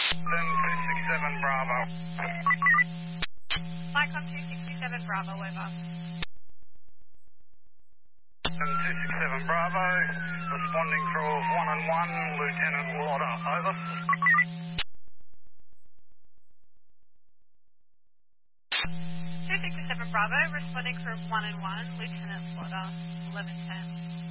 267 Bravo. Micron 267 Bravo, over. 267 Bravo, responding for 1-1, Lieutenant Lotta, over. 267 Bravo, responding for 1-1, Lieutenant Slaughter, 1110.